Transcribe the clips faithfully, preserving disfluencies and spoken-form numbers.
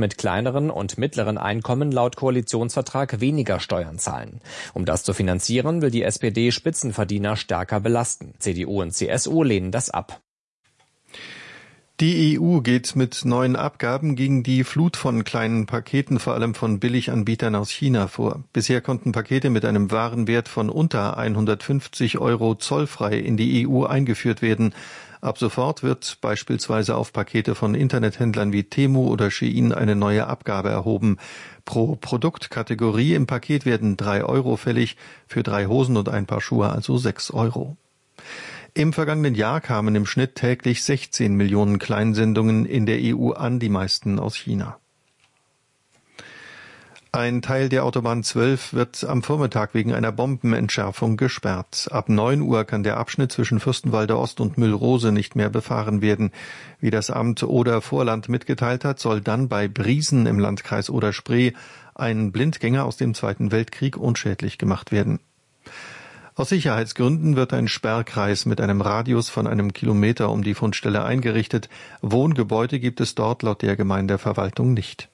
mit kleineren und mittleren Einkommen laut Koalitionsvertrag weniger Steuern zahlen. Um das zu finanzieren, will die S P D Spitzenverdiener stärker belasten. C D U und C S U lehnen das ab. Die E U geht mit neuen Abgaben gegen die Flut von kleinen Paketen, vor allem von Billiganbietern aus China, vor. Bisher konnten Pakete mit einem Warenwert von unter hundertfünfzig Euro zollfrei in die E U eingeführt werden. Ab sofort wird beispielsweise auf Pakete von Internethändlern wie Temu oder Shein eine neue Abgabe erhoben. Pro Produktkategorie im Paket werden drei Euro fällig, für drei Hosen und ein Paar Schuhe also sechs Euro. Im vergangenen Jahr kamen im Schnitt täglich sechzehn Millionen Kleinsendungen in der E U an, die meisten aus China. Ein Teil der Autobahn zwölf wird am Vormittag wegen einer Bombenentschärfung gesperrt. Ab neun Uhr kann der Abschnitt zwischen Fürstenwalde Ost und Müllrose nicht mehr befahren werden. Wie das Amt Oder-Vorland mitgeteilt hat, soll dann bei Briesen im Landkreis Oder-Spree ein Blindgänger aus dem Zweiten Weltkrieg unschädlich gemacht werden. Aus Sicherheitsgründen wird ein Sperrkreis mit einem Radius von einem Kilometer um die Fundstelle eingerichtet. Wohngebäude gibt es dort laut der Gemeindeverwaltung nicht.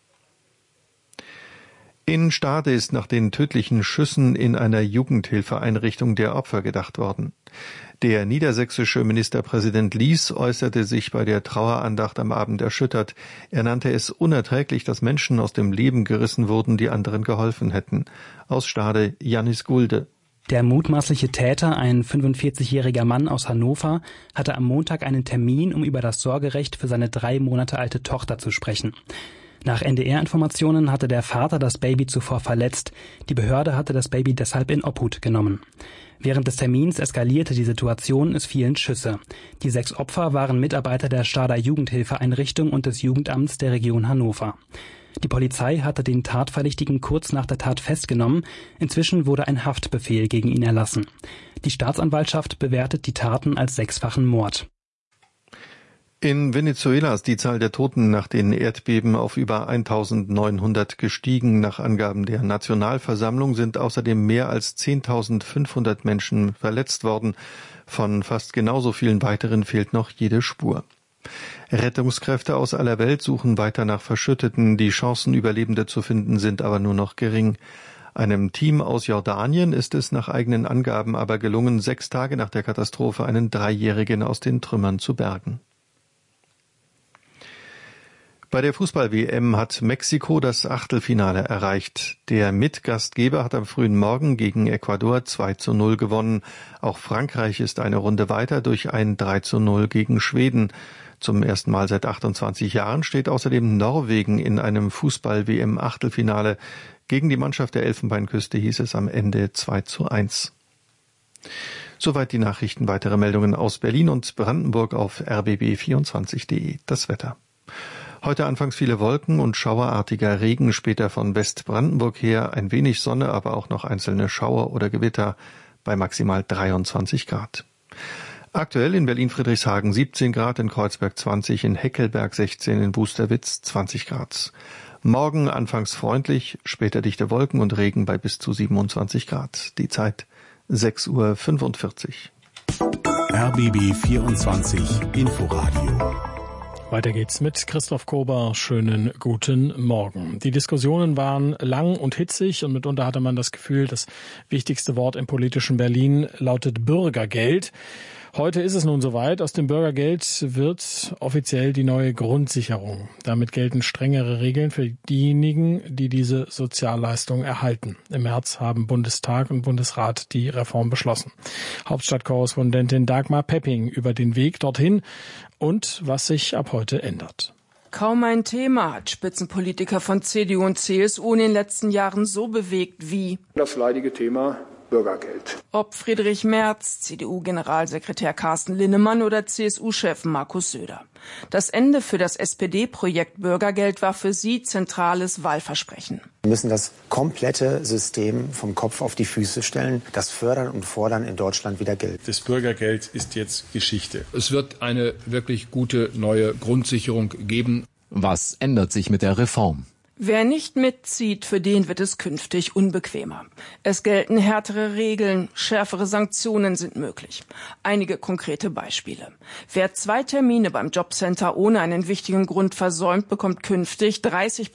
In Stade ist nach den tödlichen Schüssen in einer Jugendhilfeeinrichtung der Opfer gedacht worden. Der niedersächsische Ministerpräsident Lies äußerte sich bei der Trauerandacht am Abend erschüttert. Er nannte es unerträglich, dass Menschen aus dem Leben gerissen wurden, die anderen geholfen hätten. Aus Stade Janis Gulde. Der mutmaßliche Täter, ein fünfundvierzigjähriger Mann aus Hannover, hatte am Montag einen Termin, um über das Sorgerecht für seine drei Monate alte Tochter zu sprechen. Nach N D R-Informationen hatte der Vater das Baby zuvor verletzt. Die Behörde hatte das Baby deshalb in Obhut genommen. Während des Termins eskalierte die Situation, es fielen Schüsse. Die sechs Opfer waren Mitarbeiter der Stader Jugendhilfeeinrichtung und des Jugendamts der Region Hannover. Die Polizei hatte den Tatverdächtigen kurz nach der Tat festgenommen. Inzwischen wurde ein Haftbefehl gegen ihn erlassen. Die Staatsanwaltschaft bewertet die Taten als sechsfachen Mord. In Venezuela ist die Zahl der Toten nach den Erdbeben auf über eintausendneunhundert gestiegen. Nach Angaben der Nationalversammlung sind außerdem mehr als zehntausendfünfhundert Menschen verletzt worden. Von fast genauso vielen weiteren fehlt noch jede Spur. Rettungskräfte aus aller Welt suchen weiter nach Verschütteten. Die Chancen, Überlebende zu finden, sind aber nur noch gering. Einem Team aus Jordanien ist es nach eigenen Angaben aber gelungen, sechs Tage nach der Katastrophe einen Dreijährigen aus den Trümmern zu bergen. Bei der Fußball-W M hat Mexiko das Achtelfinale erreicht. Der Mitgastgeber hat am frühen Morgen gegen Ecuador zwei zu null gewonnen. Auch Frankreich ist eine Runde weiter durch ein drei zu null gegen Schweden. Zum ersten Mal seit achtundzwanzig Jahren steht außerdem Norwegen in einem Fußball-W M-Achtelfinale. Gegen die Mannschaft der Elfenbeinküste hieß es am Ende zwei zu eins. Soweit die Nachrichten. Weitere Meldungen aus Berlin und Brandenburg auf r b b vierundzwanzig punkt de. Das Wetter. Heute anfangs viele Wolken und schauerartiger Regen, später von Westbrandenburg her ein wenig Sonne, aber auch noch einzelne Schauer oder Gewitter bei maximal dreiundzwanzig Grad. Aktuell in Berlin-Friedrichshagen siebzehn Grad, in Kreuzberg zwanzig, in Heckelberg sechzehn, in Busterwitz zwanzig Grad. Morgen anfangs freundlich, später dichte Wolken und Regen bei bis zu siebenundzwanzig Grad. Die Zeit sechs Uhr fünfundvierzig. R B B vierundzwanzig Inforadio. Weiter geht's mit Christoph Kober. Schönen guten Morgen. Die Diskussionen waren lang und hitzig und mitunter hatte man das Gefühl, das wichtigste Wort im politischen Berlin lautet Bürgergeld. Heute ist es nun soweit. Aus dem Bürgergeld wird offiziell die neue Grundsicherung. Damit gelten strengere Regeln für diejenigen, die diese Sozialleistung erhalten. Im März haben Bundestag und Bundesrat die Reform beschlossen. Hauptstadtkorrespondentin Dagmar Pepping über den Weg dorthin und was sich ab heute ändert. Kaum ein Thema hat Spitzenpolitiker von C D U und C S U in den letzten Jahren so bewegt wie das leidige Thema Bürgergeld. Ob Friedrich Merz, C D U-Generalsekretär Carsten Linnemann oder C S U-Chef Markus Söder. Das Ende für das S P D-Projekt Bürgergeld war für sie zentrales Wahlversprechen. Wir müssen das komplette System vom Kopf auf die Füße stellen. Das Fördern und Fordern in Deutschland wieder gilt. Das Bürgergeld ist jetzt Geschichte. Es wird eine wirklich gute neue Grundsicherung geben. Was ändert sich mit der Reform? Wer nicht mitzieht, für den wird es künftig unbequemer. Es gelten härtere Regeln, schärfere Sanktionen sind möglich. Einige konkrete Beispiele. Wer zwei Termine beim Jobcenter ohne einen wichtigen Grund versäumt, bekommt künftig dreißig